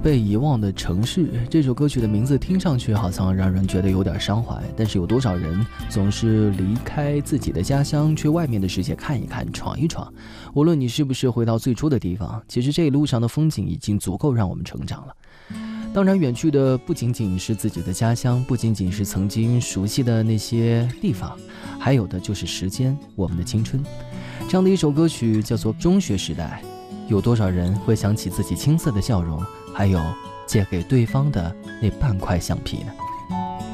被遗忘的城市，这首歌曲的名字听上去好像让人觉得有点伤怀，但是有多少人总是离开自己的家乡，去外面的世界看一看，闯一闯。无论你是不是回到最初的地方，其实这一路上的风景已经足够让我们成长了。当然，远去的不仅仅是自己的家乡，不仅仅是曾经熟悉的那些地方，还有的就是时间，我们的青春。这样的一首歌曲叫做《中学时代》，有多少人会想起自己青涩的笑容，还有借给对方的那半块橡皮呢？